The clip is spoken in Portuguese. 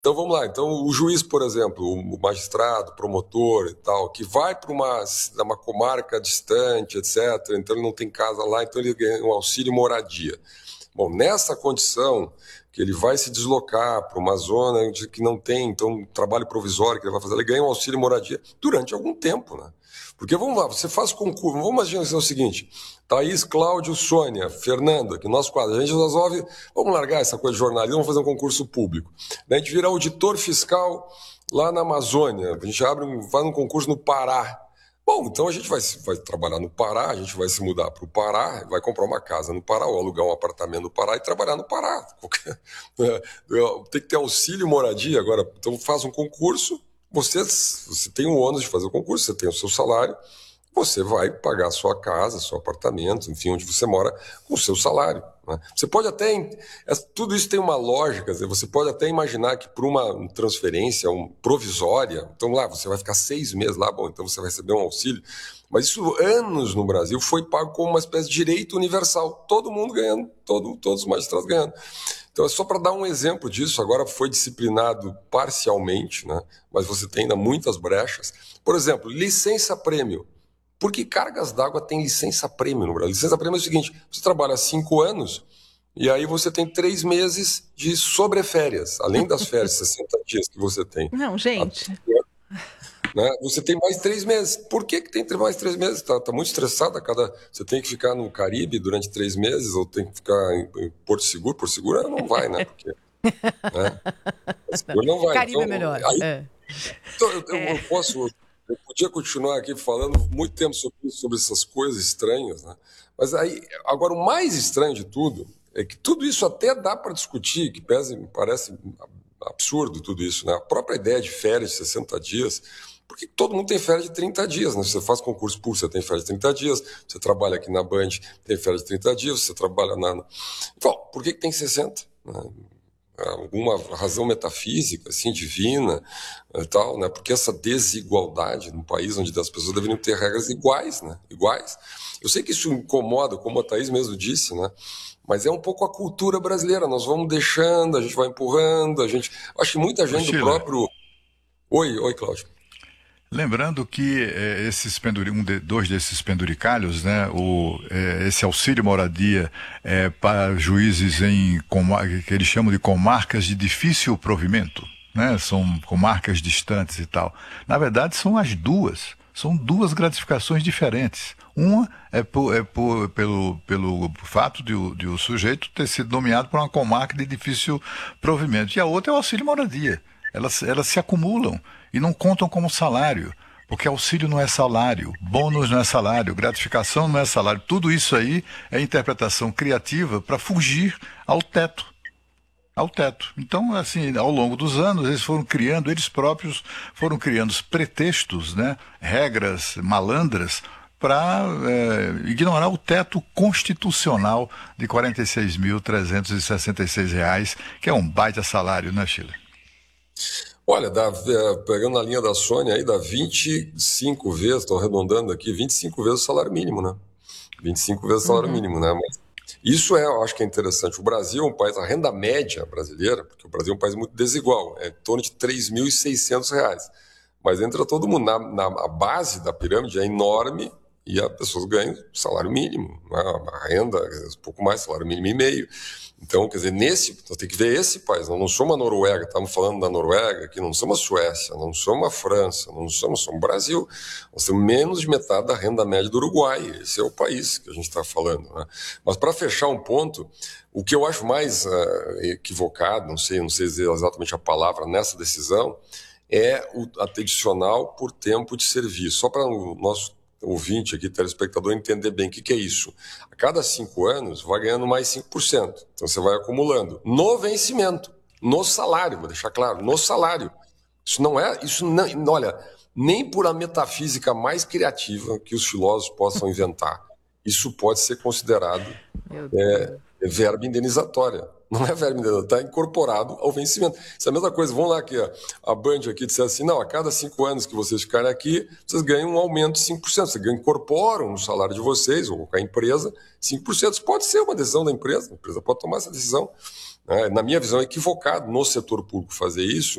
Então vamos lá. Então o juiz, por exemplo, o magistrado, promotor e tal, que vai para uma comarca distante, etc. Então ele não tem casa lá, então ele ganha um auxílio moradia. Bom, nessa condição que ele vai se deslocar para uma zona que não tem, então um trabalho provisório que ele vai fazer, ele ganha um auxílio moradia durante algum tempo, né? Porque vamos lá, você faz concurso, vamos imaginar o seguinte: Thaís, Cláudio, Sônia, Fernanda, que nós quatro, a gente resolve, vamos largar essa coisa de jornalismo, vamos fazer um concurso público. Daí a gente vira auditor fiscal lá na Amazônia, a gente vai num concurso no Pará. Bom, então a gente vai trabalhar no Pará, a gente vai se mudar para o Pará, vai comprar uma casa no Pará ou alugar um apartamento no Pará e trabalhar no Pará. Tem que ter auxílio moradia agora. Então faz um concurso, você tem o ônus de fazer o concurso, você tem o seu salário, você vai pagar a sua casa, seu apartamento, enfim, onde você mora, com o seu salário. Né? Você pode até. Tudo isso tem uma lógica, quer dizer, você pode até imaginar que por uma transferência provisória, então lá você vai ficar 6 meses lá, bom, então você vai receber um auxílio. Mas isso, anos no Brasil, foi pago como uma espécie de direito universal. Todo mundo ganhando, todos os magistrados ganhando. Então, é só para dar um exemplo disso, agora foi disciplinado parcialmente, né? Mas você tem ainda muitas brechas. Por exemplo, licença-prêmio. Por que cargas d'água tem licença-prêmio no Brasil? Licença-prêmio é o seguinte: você trabalha 5 anos e aí você tem 3 meses de sobreférias, além das férias, 60 dias que você tem. Não, gente. Né? Você tem mais 3 meses. Por que tem mais 3 meses? Tá muito estressada. Você tem que ficar no Caribe durante 3 meses ou tem que ficar em Porto Seguro? Porto Seguro não vai, né? Porque, né? Porto Seguro não vai. Caribe Então, é melhor. aí, É. então eu podia continuar aqui falando muito tempo sobre essas coisas estranhas, né? Mas aí, agora o mais estranho de tudo é que tudo isso até dá para discutir, me parece absurdo tudo isso, né? A própria ideia de férias de 60 dias, porque todo mundo tem férias de 30 dias, né? Você faz concurso público, você tem férias de 30 dias, você trabalha aqui na Band, tem férias de 30 dias, você trabalha na... Então, por que tem 60? Né? Alguma razão metafísica, assim, divina e tal, né? Porque essa desigualdade num país onde as pessoas deveriam ter regras iguais, né? Iguais. Eu sei que isso incomoda, como a Thaís mesmo disse, né? Mas é um pouco a cultura brasileira. Nós vamos deixando, a gente vai empurrando, a gente... Acho que muita Ô, gente do Sheila, próprio... Oi, Cláudio. lembrando que dois desses penduricalhos, né, esse auxílio moradia para juízes que eles chamam de comarcas de difícil provimento, né, são comarcas distantes e tal. Na verdade, são duas gratificações diferentes. Uma pelo fato de o sujeito ter sido nomeado para uma comarca de difícil provimento, e a outra é o auxílio moradia. Elas se acumulam e não contam como salário, porque auxílio não é salário, bônus não é salário, gratificação não é salário. Tudo isso aí é interpretação criativa para fugir ao teto. Ao teto. Então, assim, ao longo dos anos, eles próprios foram criando os pretextos, né, regras malandras, para ignorar o teto constitucional de R$ 46.366, que é um baita salário, né, Sheila? Olha, pegando na linha da Sônia aí, dá 25 vezes, estou arredondando aqui, 25 vezes o salário mínimo, né? 25 vezes o salário Uhum. mínimo, né? Mas isso eu acho que é interessante. O Brasil é um país, a renda média brasileira, porque o Brasil é um país muito desigual, é em torno de R$ 3.600. Mas entra todo mundo, a base da pirâmide é enorme e as pessoas ganham salário mínimo, né? A renda, um pouco mais, salário mínimo e meio. Então, quer dizer, nós temos que ver esse país. Nós não somos a Noruega, estamos falando da Noruega, que não somos a Suécia, não somos a França, não somos o Brasil. Nós temos menos de metade da renda média do Uruguai. Esse é o país que a gente está falando, né? Mas para fechar um ponto, o que eu acho mais equivocado, não sei dizer exatamente a palavra nessa decisão, é o adicional por tempo de serviço. Só para o nosso ouvinte aqui, telespectador, entender bem o que é isso. A cada 5 anos, vai ganhando mais 5%. Então, você vai acumulando. No vencimento, no salário, vou deixar claro, no salário. Isso não, olha, nem por a metafísica mais criativa que os filósofos possam inventar, isso pode ser considerado Meu Deus. É verba indenizatória. Não é verba indenizatória, está incorporado ao vencimento. Isso é a mesma coisa. Vamos lá que a Band aqui disse assim, não, a cada 5 anos que vocês ficarem aqui, vocês ganham um aumento de 5%. Vocês incorporam no salário de vocês, ou com a empresa, 5%. Isso pode ser uma decisão da empresa. A empresa pode tomar essa decisão. Na minha visão, é equivocado no setor público fazer isso,